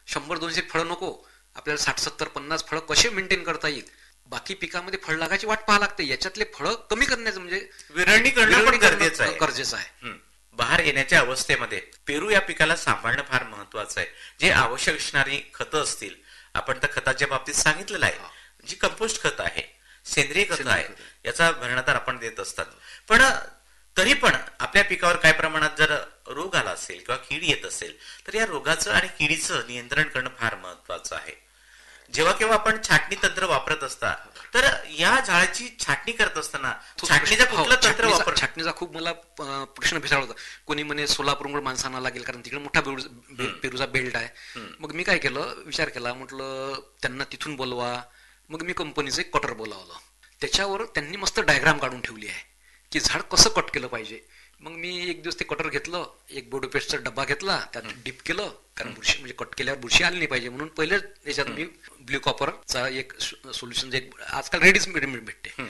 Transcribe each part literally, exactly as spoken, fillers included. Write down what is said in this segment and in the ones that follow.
शंभर दोनशे फळं नको, आपल्याला साठ सत्तर पन्नास फळं कसे मेंटेन करता येईल. बाकी पिकामध्ये फळ लागायची वाट पाहा लागते, याच्यातले फळं कमी करण्याचं म्हणजे विरळणी करणं पण गरजेचं आहे. गरजेचं आहे. हम्म. बहार येण्याच्या अवस्थेमध्ये पेरू या पिकाला सांभाळणं फार महत्वाचं आहे. जे आवश्यक असणारी खतं असतील, आपण तर खताच्या बाबतीत सांगितलेलं आहे, जी कंपोस्ट खत आहे, सेंद्रिय खत आहे, याचा भरणा आपण देत असतात. पण तरी पण आपल्या पिकावर काय प्रमाणात जर रोग आला असेल किंवा कीड येत असेल तर या रोगाचं आणि किडीचं नियंत्रण करणं फार महत्वाचं आहे. जेव्हा केव्हा आपण छाटणी तंत्र वापरत असता तर या झाडाची छाटणी करत असताना छाटणीचं कुठलं तंत्र वापर? छाटणीचा खूप मला प्रश्न भेटायला होता. कोणी म्हणे सोलापूरमुळे माणसांना लागेल कारण तिकडे मोठा पेरूचा बेल्ट आहे. मग मी काय केलं, विचार केला, म्हटलं त्यांना तिथून बोलवा. मग मी कंपनीचं एक कटर बोलावलं, त्याच्यावर त्यांनी मस्त डायग्राम काढून ठेवली आहे की झाड कसं कट केलं पाहिजे. मग मी एक दिवस ते कटर घेतलं, एक बोडोपेस्टचा डब्बा घेतला, त्यात डिप केलं, कारण बुरशी म्हणजे कट केल्यावर बुरशी आली नाही पाहिजे म्हणून पहिलेच त्याच्यात मी ब्ल्यू कॉपरचा एक सोल्युशन जे आजकाल रेडीच रेडीमेड भेटते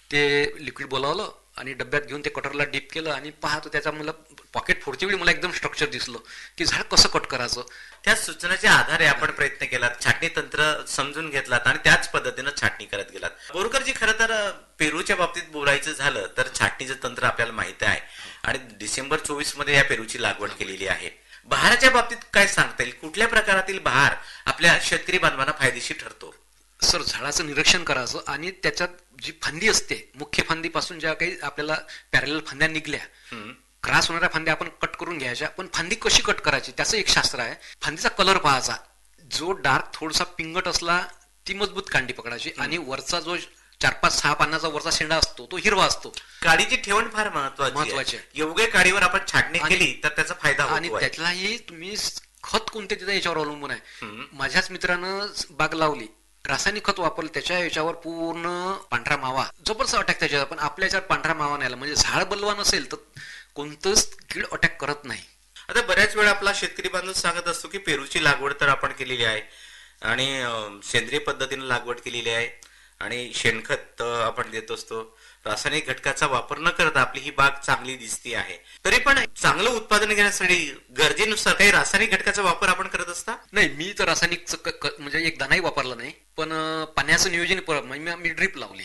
ते लिक्विड बोलावलं आणि डब्यात घेऊन ते कटरला डीप केलं आणि पाहतो त्याचा मला पॉकेट फोडच्या वेळी मला एकदम स्ट्रक्चर दिसलं की झाड कसं कट करायचं. त्या सूचनेच्या आधारे आपण प्रयत्न केलात, छाटणी तंत्र समजून घेतलात आणि त्याच पद्धतीनं छाटणी करत गेलात. बोरकरजी, खरं तर पेरूच्या बाबतीत बोलायचं झालं तर छाटणीचं तंत्र आपल्याला माहिती आहे आणि डिसेंबर चोवीस मध्ये या पेरूची लागवड केलेली आहे. बहाराच्या बाबतीत काय सांगता येईल? कुठल्या प्रकारातील बहार आपल्या शेतकरी बांधवांना फायदेशीर ठरतो? सर, झाडाचं निरीक्षण करायचं आणि त्याच्यात जी फांदी असते, मुख्य फांदीपासून ज्या काही आपल्याला पॅरलल फांद्या निघल्या, क्रॉस होणाऱ्या फांद्या आपण कट करून घ्यायच्या, पण फांदी कशी कट करायची त्याचं एक शास्त्र आहे. फांदीचा कलर पाहायचा, जो डार्क थोडासा पिंगट असला ती मजबूत कांडी पकडायची आणि वरचा जो चार पाच सहा पानाचा वरचा शेंडा असतो तो हिरवा असतो. काडीची ठेवण फार महत्वाची महत्वाची आहे. योग्य काडीवर आपण छाटणी केली तर त्याचा फायदा होतो. आणि त्यातलाही तुम्ही खत कोणते तिथे याच्यावर अवलंबून आहे. माझ्याच मित्रानं बाग लावली, रासायनिक खत वापरलं, त्याच्या याच्यावर पूर्ण पांढरा मावा, जबरदस्त अटॅक त्याच्यावर. पण आपल्या याच्यावर पांढरा मावा नाही आला, म्हणजे झाड बलवान असेल तर कोणतंच कीड अटॅक करत नाही. आता बऱ्याच वेळा आपला शेतकरी बांधव सांगत असतो की पेरूची लागवड तर आपण केलेली आहे आणि सेंद्रिय पद्धतीने लागवड केलेली आहे आणि शेणखत आपण देत असतो, रासायनिक घटकाचा वापर न करता आपली ही बाग चांगली दिसती आहे. तरी पण चांगलं उत्पादन घेण्यासाठी गरजेनुसार काही रासायनिक घटकाचा वापर आपण करत असता? नाही, मी तर रासायनिक म्हणजे एक दानाही वापरला नाही. पण पाण्याचं नियोजन म्हणजे मी ड्रीप लावली.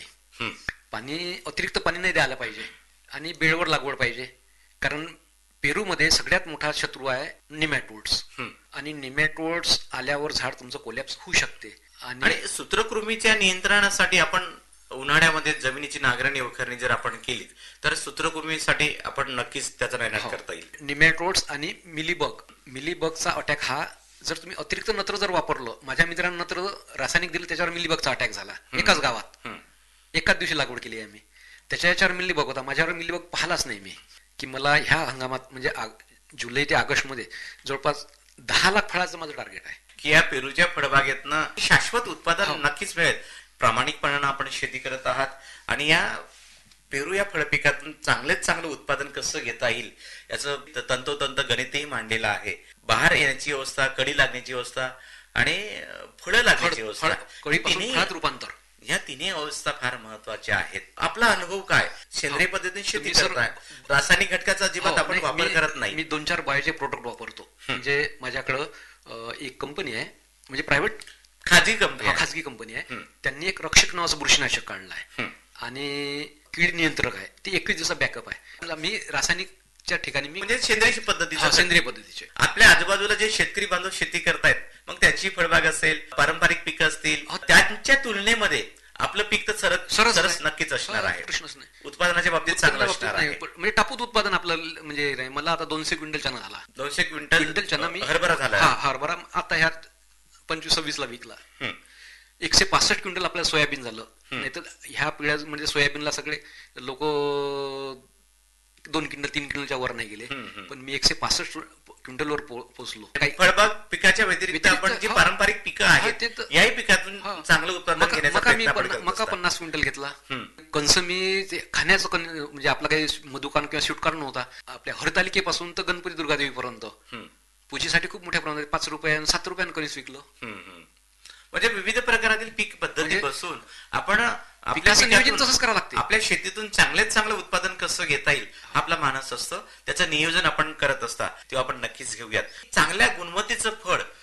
पाणी अतिरिक्त पाणी नाही द्यायला पाहिजे आणि बेळवर लागवड पाहिजे. कारण पेरूमध्ये सगळ्यात मोठा शत्रू आहे निमॅटोड्स आणि निमॅटोड्स आल्यावर झाड तुमचं कोलॅप्स होऊ शकते. आणि सूत्रकृमीच्या नियंत्रणासाठी आपण उन्हाळ्यामध्ये जमिनीची नांगरणी वखरणी जर आपण केली तर सूत्रकृमीसाठी आपण नक्कीच त्याचा नायनाट करता येईल. निमॅटोड्स आणि मिलीबग, मिलीबगचा अटॅक हा जर तुम्ही अतिरिक्त नत्र जर वापरलं, माझ्या मित्रांना नत्र रासायनिक दिलं त्याच्यावर मिलीबगचा अटॅक झाला एकाच गावात. एकाच दिवशी लागवड केली आहे मी, त्याच्या याच्यावर मिलीबग होता, माझ्यावर मिलीबग पाहिलाच नाही मी. की मला ह्या हंगामात म्हणजे जुलै ते ऑगस्ट मध्ये जवळपास दहा लाख फळाचं माझं टार्गेट आहे की या पेरूच्या फळबागेतनं शाश्वत उत्पादन नक्कीच मिळेल. प्रामाणिकपणानं आपण शेती करत आहात आणि या पेरू या फळपिकातून चांगलेच चांगलं उत्पादन कसं घेता येईल याचं तंतोतंत गणितही मांडलेलं आहे. बहार येण्याची अवस्था, कडी लागण्याची अवस्था आणि फळं लागण्याची अवस्था, फळात रूपांतर, या तिन्ही अवस्था फार महत्वाच्या आहेत. आपला अनुभव काय? सेंद्रिय पद्धतीने शेती करताय, रासायनिक घटकाचा अजिबात आपण वापर करत नाही. मी दोन चार बायोचे प्रोडक्ट वापरतो. म्हणजे माझ्याकडं एक कंपनी आहे, म्हणजे प्रायव्हेट खाजगी कंपनी खाजगी कंपनी आहे, त्यांनी एक रक्षक नावाचं बुरशीनाशक काढलं आहे आणि कीड नियंत्रक आहे. ती एकवीस दिवसा बॅकअप आहे. मी रासायनिकच्या ठिकाणी मी म्हणजे सेंद्रिय पद्धतीचे सेंद्रिय पद्धतीचे आपल्या आजूबाजूला जे शेतकरी बांधव शेती करतायत, मग त्याची फळबाग असेल, पारंपरिक पिकं असतील, त्यांच्या तुलनेमध्ये आपलं पीक तर सरस सरस नक्कीच असणार आहे. प्रश्नच नाही. उत्पादनाच्या बाबतीत चांगलं असणार आहे. म्हणजे टापूत उत्पादन आपलं म्हणजे मला आता दोनशे क्विंटल चना झाला. दोनशे क्विंटल क्विंटल चना मी हरभरा झाला. हा हरभरा आता ह्यात पंचवीस सव्वीस ला विकला. एकशे पासष्ट क्विंटल आपल्याला सोयाबीन झालं. नाही तर ह्या पिढ्या म्हणजे सोयाबीनला सगळे लोक दोन क्विंटल तीन क्विंटलच्या वर नाही गेले, पण मी एकशे पासष्ट क्विंटल वर पोहोचलो. फळबाग पिकाच्या व्यतिरिक्त आपण जी पारंपरिक पिकं आहेत याही पिकातून चांगलं उत्पादन घेण्याचा प्रयत्न करतो. मका पन्नास क्विंटल घेतला. कंस मी खाण्याचं म्हणजे आपला काही मधुकान किंवा स्वीटकॉर्न नव्हता. आपल्या हरतालिकेपासून तर गणपती दुर्गादेवी पर्यंत पूजेसाठी खूप मोठ्या प्रमाणात पाच रुपया सात रुपयानं कणीस विकलं. म्हणजे विविध प्रकारातील पीक पद्धती बसून आपण नियोजन तसंच करावं लागते. आपल्या शेतीतून चांगल्यात चांगलं उत्पादन कसं घेता येईल आपला मानस असतं, त्याचं नियोजन आपण करत असता तेव्हा आपण नक्कीच घेऊयात. चांगल्या गुणवत्तेचं फळ